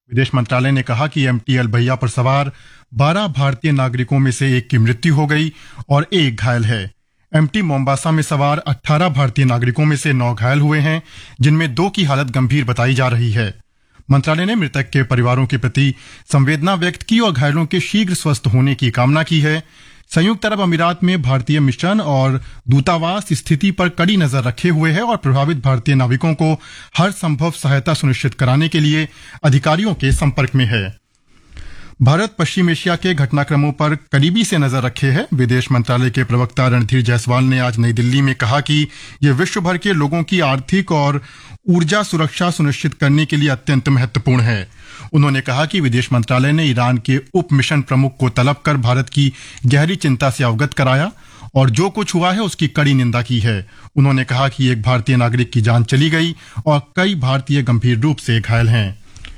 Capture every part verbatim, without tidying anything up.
विदेश मंत्रालय ने कहा कि एमटी अलबैया पर सवार बारह भारतीय नागरिकों में से एक की मृत्यु हो गई और एक घायल है। एमटी मोम्बासा में सवार अठारह भारतीय नागरिकों में से नौ घायल हुए हैं, जिनमें दो की हालत गंभीर बताई जा रही है। मंत्रालय ने मृतक के परिवारों के प्रति संवेदना व्यक्त की और घायलों के शीघ्र स्वस्थ होने की कामना की है। संयुक्त अरब अमीरात में भारतीय मिशन और दूतावास स्थिति पर कड़ी नजर रखे हुए है और प्रभावित भारतीय नाविकों को हर संभव सहायता सुनिश्चित कराने के लिए अधिकारियों के संपर्क में है। भारत पश्चिम एशिया के घटनाक्रमों पर करीबी से नजर रखे है। विदेश मंत्रालय के प्रवक्ता रणधीर जायसवाल ने आज नई दिल्ली में कहा कि यह विश्व भर के लोगों की आर्थिक और ऊर्जा सुरक्षा सुनिश्चित करने के लिए अत्यंत महत्वपूर्ण है। उन्होंने कहा कि विदेश मंत्रालय ने ईरान के उप मिशन प्रमुख को तलब कर भारत की गहरी चिंता से अवगत कराया और जो कुछ हुआ है उसकी कड़ी निंदा की है। उन्होंने कहा कि एक भारतीय नागरिक की जान चली गई और कई भारतीय गंभीर रूप से घायल हैं।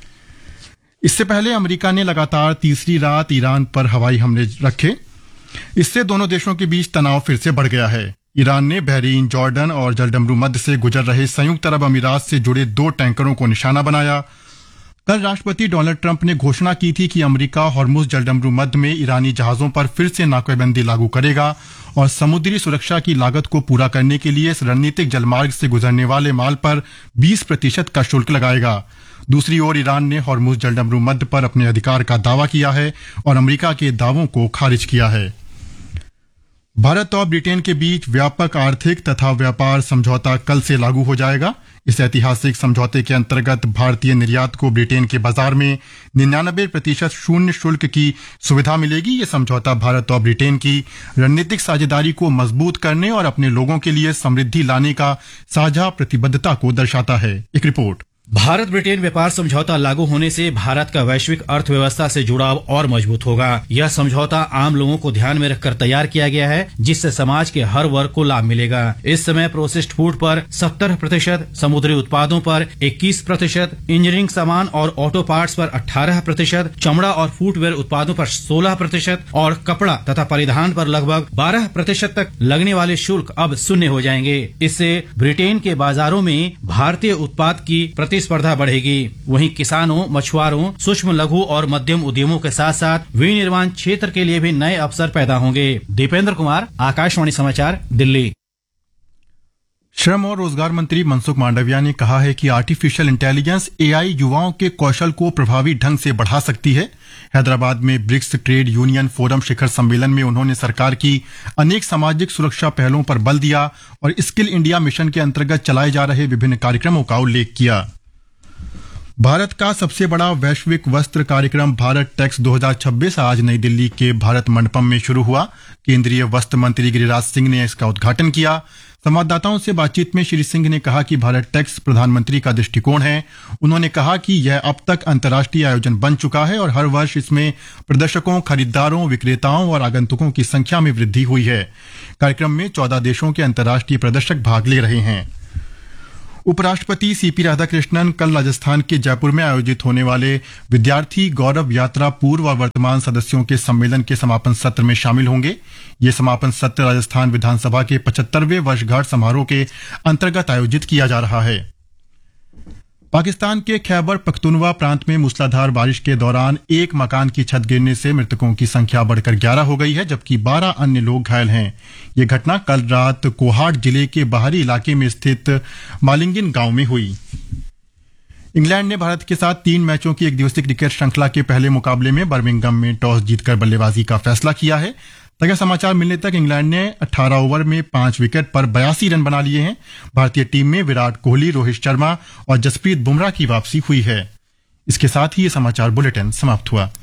इससे पहले अमेरिका ने लगातार तीसरी रात ईरान पर हवाई हमले रखे। इससे दोनों देशों के बीच तनाव फिर से बढ़ गया है। ईरान ने बहरीन, जॉर्डन और जलडमरू मध्य से गुजर रहे संयुक्त अरब अमीरात से जुड़े दो टैंकरों को निशाना बनाया। कल राष्ट्रपति डोनाल्ड ट्रंप ने घोषणा की थी कि अमेरिका हॉर्मुज जलडमरू मध्य में ईरानी जहाजों पर फिर से नाकेबंदी लागू करेगा और समुद्री सुरक्षा की लागत को पूरा करने के लिए इस रणनीतिक जलमार्ग से गुजरने वाले माल पर बीस प्रतिशत का शुल्क लगाएगा। दूसरी ओर ईरान ने हॉर्मुज जलडमरू मध्य पर अपने अधिकार का दावा किया है और अमेरिका के दावों को खारिज किया है। भारत और ब्रिटेन के बीच व्यापक आर्थिक तथा व्यापार समझौता कल से लागू हो जाएगा। इस ऐतिहासिक समझौते के अंतर्गत भारतीय निर्यात को ब्रिटेन के बाजार में निन्यानबे प्रतिशत शून्य शुल्क की सुविधा मिलेगी। ये समझौता भारत और ब्रिटेन की रणनीतिक साझेदारी को मजबूत करने और अपने लोगों के लिए समृद्धि लाने का साझा प्रतिबद्धता को दर्शाता है। एक रिपोर्ट। भारत ब्रिटेन व्यापार समझौता लागू होने से भारत का वैश्विक अर्थव्यवस्था से जुड़ाव और मजबूत होगा। यह समझौता आम लोगों को ध्यान में रखकर तैयार किया गया है, जिससे समाज के हर वर्ग को लाभ मिलेगा। इस समय प्रोसेस्ड फूड पर सत्तर प्रतिशत, समुद्री उत्पादों पर इक्कीस प्रतिशत, इंजीनियरिंग सामान और ऑटो पार्ट्स पर अठारह प्रतिशत, चमड़ा और फुटवेयर उत्पादों पर सोलह प्रतिशत और कपड़ा तथा परिधान पर लगभग बारह प्रतिशत तक लगने वाले शुल्क अब शून्य हो जाएंगे। इससे ब्रिटेन के बाजारों में भारतीय उत्पाद की प्रतिस्पर्धा बढ़ेगी। वहीं किसानों, मछुआरों, सूक्ष्म लघु और मध्यम उद्यमों के साथ साथ विनिर्माण क्षेत्र के लिए भी नए अवसर पैदा होंगे। दीपेंद्र कुमार, आकाशवाणी समाचार, दिल्ली। श्रम और रोजगार मंत्री मनसुख मांडविया ने कहा है कि आर्टिफिशियल इंटेलिजेंस एआई युवाओं के कौशल को प्रभावी ढंग से बढ़ा सकती है। हैदराबाद में ब्रिक्स ट्रेड यूनियन फोरम शिखर सम्मेलन में उन्होंने सरकार की अनेक सामाजिक सुरक्षा पहलों पर बल दिया और स्किल इंडिया मिशन के अंतर्गत चलाए जा रहे विभिन्न कार्यक्रमों का उल्लेख किया। भारत का सबसे बड़ा वैश्विक वस्त्र कार्यक्रम भारत टेक्स दो हज़ार छब्बीस आज नई दिल्ली के भारत मंडपम में शुरू हुआ। केंद्रीय वस्त्र मंत्री गिरिराज सिंह ने इसका उद्घाटन किया। संवाददाताओं से बातचीत में श्री सिंह ने कहा कि भारत टेक्स प्रधानमंत्री का दृष्टिकोण है। उन्होंने कहा कि यह अब तक अंतर्राष्ट्रीय आयोजन बन चुका है और हर वर्ष इसमें प्रदर्शकों, खरीदारों, विक्रेताओं और आगंतुकों की संख्या में वृद्धि हुई है। कार्यक्रम में चौदह देशों के अंतर्राष्ट्रीय प्रदर्शक भाग ले रहे हैं। उपराष्ट्रपति सीपी राधाकृष्णन कल राजस्थान के जयपुर में आयोजित होने वाले विद्यार्थी गौरव यात्रा पूर्व और वर्तमान सदस्यों के सम्मेलन के समापन सत्र में शामिल होंगे। ये समापन सत्र राजस्थान विधानसभा के पचहत्तरवें वर्षगांठ समारोह के अंतर्गत आयोजित किया जा रहा है। पाकिस्तान के खैबर पख्तूनवा प्रांत में मूसलाधार बारिश के दौरान एक मकान की छत गिरने से मृतकों की संख्या बढ़कर ग्यारह हो गई है, जबकि बारह अन्य लोग घायल हैं। ये घटना कल रात कोहाट जिले के बाहरी इलाके में स्थित मालिंगिन गांव में हुई। इंग्लैंड ने भारत के साथ तीन मैचों की एक दिवसीय क्रिकेट श्रृंखला के पहले मुकाबले में बर्मिंघम में टॉस जीतकर बल्लेबाजी का फैसला किया है। ताजा समाचार मिलने तक इंग्लैंड ने अठारह ओवर में पांच विकेट पर बयासी रन बना लिए हैं। भारतीय टीम में विराट कोहली, रोहित शर्मा और जसप्रीत बुमराह की वापसी हुई है। इसके साथ ही ये समाचार बुलेटिन समाप्त हुआ।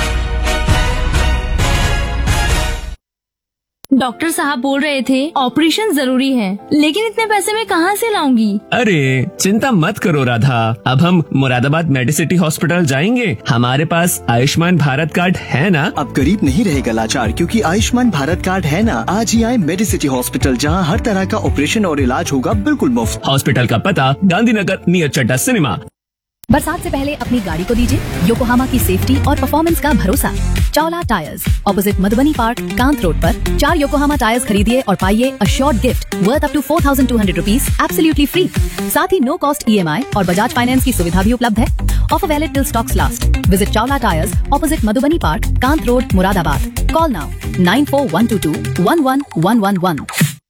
डॉक्टर साहब बोल रहे थे ऑपरेशन जरूरी है, लेकिन इतने पैसे मैं कहाँ से लाऊंगी? अरे चिंता मत करो राधा, अब हम मुरादाबाद मेडिसिटी हॉस्पिटल जाएंगे। हमारे पास आयुष्मान भारत कार्ड है ना। अब गरीब नहीं रहेगा लाचार, क्योंकि आयुष्मान भारत कार्ड है ना। आज ही आए मेडिसिटी हॉस्पिटल, जहाँ हर तरह का ऑपरेशन और इलाज होगा बिल्कुल मुफ्त। हॉस्पिटल का पता गांधीनगर नियर चड्डा सिनेमा। बरसात से पहले अपनी गाड़ी को दीजिए योकोहामा की सेफ्टी और परफॉर्मेंस का भरोसा। Chawla tyres, opposite Madhubani park, Kant road पर चार योकोहामा टायर्स खरीदिए और पाइए a short gift worth up to four thousand two hundred rupees absolutely free. साथ ही नो कॉस्ट ईएमआई और बजाज फाइनेंस की सुविधा भी उपलब्ध है। Offer valid till stocks last. Visit Chawla tyres, opposite Madhubani park, Kant road, Moradabad. Call now nine four one two to one one one one one.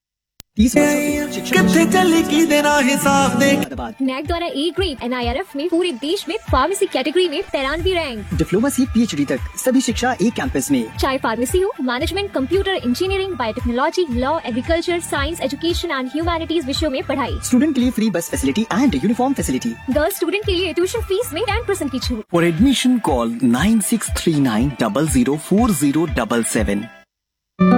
NAAC द्वारा A grade N I R F में पूरे देश में फार्मेसी कैटेगरी में तिरानवे rank. Diploma से PhD तक सभी शिक्षा एक कैंपस में। चाहे फार्मेसी हो, management, computer engineering, biotechnology, law, agriculture, science, education and humanities विषयों में पढ़ाई। स्टूडेंट के लिए फ्री बस facility and uniform facility. Girls student के लिए ट्यूशन फीस में टेन परसेंट की छूट। For admission call nine six three nine double zero four zero double seven.